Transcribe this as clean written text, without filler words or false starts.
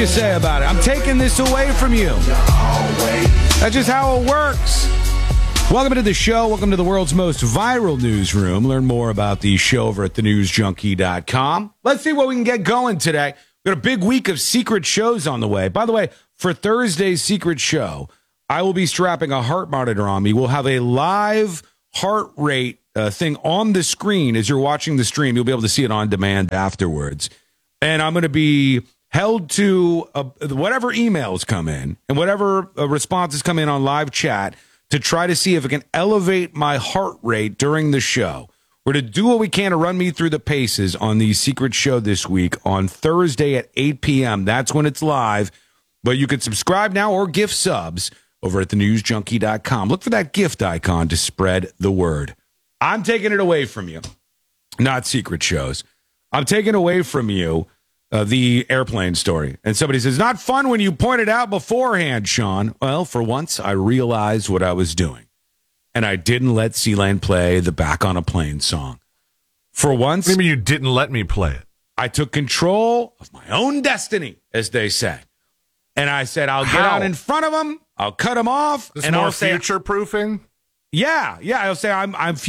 You say about it? I'm taking this away from you. That's just how it works. Welcome to the show. Welcome to the world's most viral newsroom. Learn more about the show over at thenewsjunkie.com. Let's see what we can get going today. We've got a big week of secret shows on the way. By the way, for Thursday's secret show, I will be strapping a heart monitor on me. We'll have a live heart rate thing on the screen as you're watching the stream. You'll be able to see it on demand afterwards. And I'm going to be held to whatever emails come in and whatever responses come in on live chat to try to see if it can elevate my heart rate during the show. We're to do what we can to run me through the paces on the secret show this week on Thursday at 8 p.m. That's when it's live. But you can subscribe now or gift subs over at thenewsjunkie.com. Look for that gift icon to spread the word. I'm taking it away from you. Not secret shows. I'm taking away from you the airplane story. And somebody says, not fun when you pointed out beforehand, Sean. Well, for once, I realized what I was doing. And I didn't let Sealand play the Back on a Plane song. For once. What do you mean you didn't let me play it? I took control of my own destiny, as they say. And I said, I'll get out in front of them. I'll cut them off. This and more I'll say, future-proofing? Yeah. I'll say, I'm